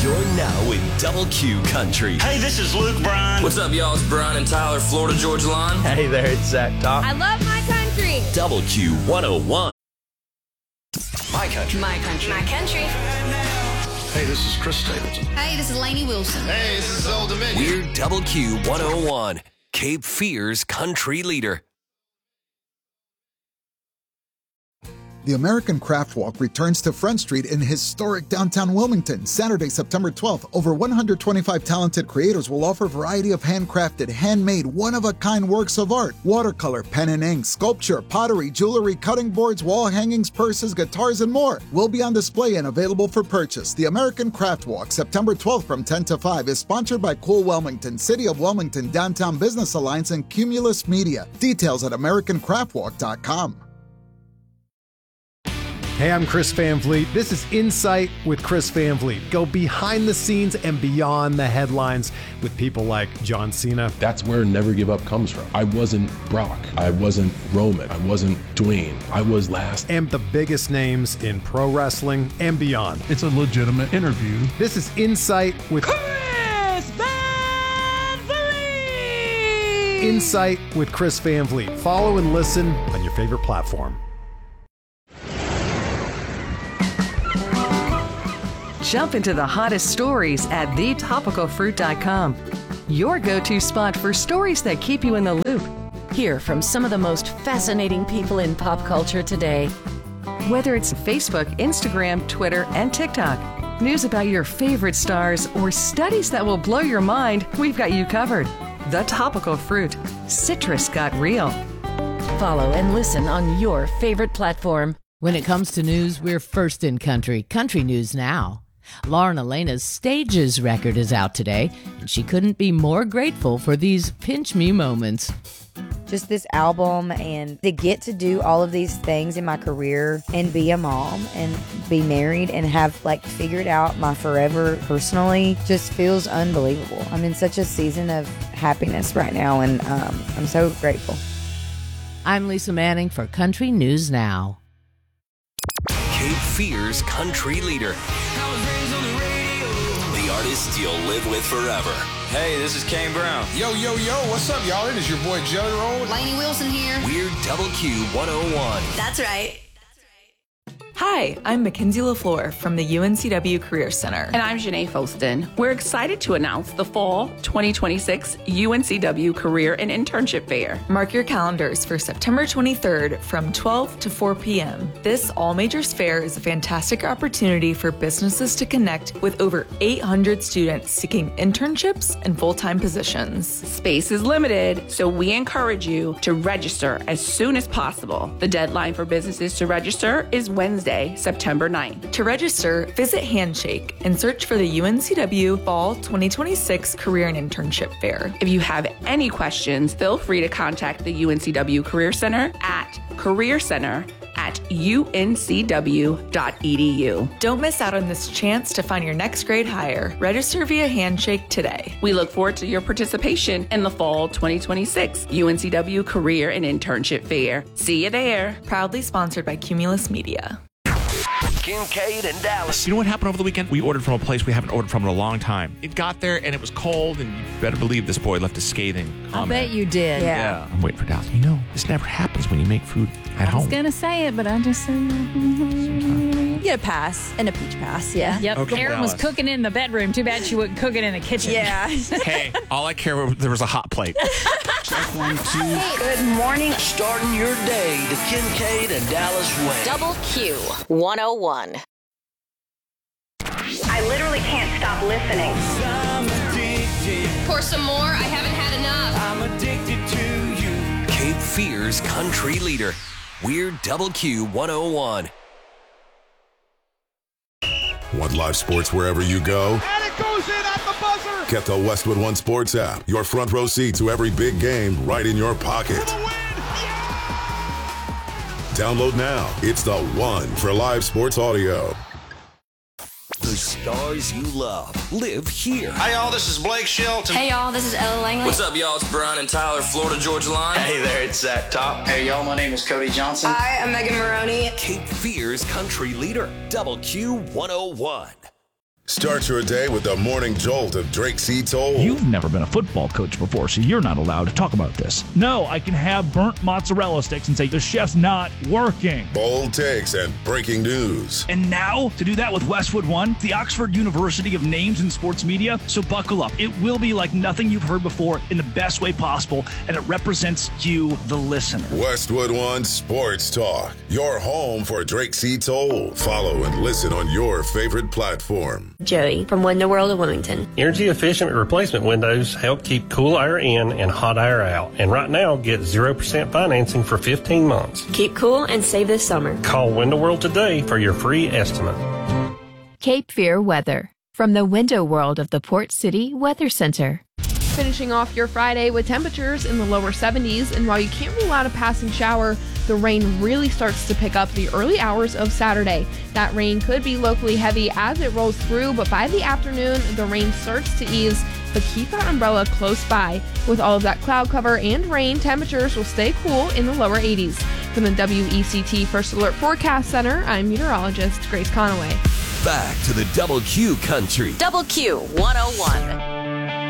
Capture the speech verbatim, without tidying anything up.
You're now in Double Q Country. Hey, this is Luke Bryan. What's up, y'all? It's Brian and Tyler, Florida Georgia Line. Hey there, it's Zach Top. I love my country. Double Q one oh one. My country. My country. My country. Hey, this is Chris Stapleton. Hey, this is Lainey Wilson. Hey, this is Old Dominion. We're Double Q one oh one, Cape Fear's country leader. The American Craft Walk returns to Front Street in historic downtown Wilmington, Saturday, September twelfth. Over one hundred twenty-five talented creators will offer a variety of handcrafted, handmade, one-of-a-kind works of art: watercolor, pen and ink, sculpture, pottery, jewelry, cutting boards, wall hangings, purses, guitars, and more will be on display and available for purchase. The American Craft Walk, September twelfth from ten to five, is sponsored by Cool Wilmington, City of Wilmington, Downtown Business Alliance, and Cumulus Media. Details at american craft walk dot com. Hey, I'm Chris Van Vliet. This is Insight with Chris Van Vliet. Go behind the scenes and beyond the headlines with people like John Cena. That's where Never Give Up comes from. I wasn't Brock. I wasn't Roman. I wasn't Dwayne. I was last. And the biggest names in pro wrestling and beyond. It's a legitimate interview. This is Insight with Chris Van Vliet. Insight with Chris Van Vliet. Follow and listen on your favorite platform. Jump into the hottest stories at the topical fruit dot com. Your go-to spot for stories that keep you in the loop. Hear from some of the most fascinating people in pop culture today. Whether it's Facebook, Instagram, Twitter, and TikTok, news about your favorite stars, or studies that will blow your mind, we've got you covered. The Topical Fruit. Citrus got real. Follow and listen on your favorite platform. When it comes to news, we're first in country. Country News Now. Lauren Elena's Stages record is out today, and she couldn't be more grateful for these pinch me moments. Just this album, and to get to do all of these things in my career and be a mom and be married and have like figured out my forever personally just feels unbelievable. I'm in such a season of happiness right now, and um, I'm so grateful. I'm Lisa Manning for Country News Now. Cape Fear's country leader. The artist you'll live with forever. Hey, this is Kane Brown. Yo, yo, yo, what's up, y'all? It is your boy, Jelly Roll. Lainey Wilson here. We're Double Q one oh one. That's right. Hi, I'm Mackenzie LaFleur from the U N C W Career Center. And I'm Janae Folston. We're excited to announce the Fall twenty twenty-six U N C W Career and Internship Fair. Mark your calendars for September twenty-third from twelve to four p.m. This all-majors fair is a fantastic opportunity for businesses to connect with over eight hundred students seeking internships and full-time positions. Space is limited, so we encourage you to register as soon as possible. The deadline for businesses to register is Wednesday, September ninth. To register, visit Handshake and search for the U N C W Fall twenty twenty-six Career and Internship Fair. If you have any questions, feel free to contact the U N C W Career Center at Career Center at U N C W dot E D U. Don't miss out on this chance to find your next grade hire. Register via Handshake today. We look forward to your participation in the Fall twenty twenty-six U N C W Career and Internship Fair. See you there. Proudly sponsored by Cumulus Media. Kincaid and Dallas. You know what happened over the weekend? We ordered from a place we haven't ordered from in a long time. It got there and it was cold, and you better believe this boy left a scathing comment. I bet you did. Yeah. yeah. I'm waiting for Dallas. You know, this never happens when you make food at home. I was going to say it, but I just said you get a pass and a peach pass, yeah. Yep. Okay, Erin was cooking in the bedroom. Too bad she wouldn't cook it in the kitchen. Yeah. Hey, all I care was there was a hot plate. Check one, two. Hey, good morning. Starting your day the Kincaid and Dallas way. Double Q one oh one. I literally can't stop listening. Pour some more. I haven't had enough. I'm addicted to you. Cape Fear's country leader. We're Double Q one oh one. Want live sports wherever you go? And it goes in at the buzzer. Get the Westwood One Sports app. Your front row seat to every big game right in your pocket. Download now. It's the one for live sports audio. The stars you love live here. Hi, y'all. This is Blake Shelton. Hey, y'all. This is Ella Langley. What's up, y'all? It's Brian and Tyler, Florida Georgia Line. Hey there, it's Zach Top. Hey, y'all. My name is Cody Johnson. Hi, I'm Megan Maroney. Cape Fear's country leader, Double Q one oh one. Start your day with the morning jolt of Drake C. Toll. You've never been a football coach before, so you're not allowed to talk about this. No, I can have burnt mozzarella sticks and say the chef's not working. Bold takes and breaking news. And now, to do that with Westwood One, the Oxford University of Names in Sports Media. So buckle up. It will be like nothing you've heard before in the best way possible, and it represents you, the listener. Westwood One Sports Talk, your home for Drake C. Toll. Follow and listen on your favorite platform. Joey from Window World of Wilmington. Energy efficient replacement windows help keep cool air in and hot air out. And right now, get zero percent financing for fifteen months. Keep cool and save this summer. Call Window World today for your free estimate. Cape Fear weather from the Window World of the Port City Weather Center. Finishing off your Friday with temperatures in the lower seventies, and while you can't rule out a passing shower, the rain really starts to pick up the early hours of Saturday. That rain could be locally heavy as it rolls through, but by the afternoon, the rain starts to ease, but keep that umbrella close by. With all of that cloud cover and rain, temperatures will stay cool in the lower eighties. From the W E C T First Alert Forecast Center, I'm meteorologist Grace Conaway. Back to the Double Q Country. Double Q one oh one.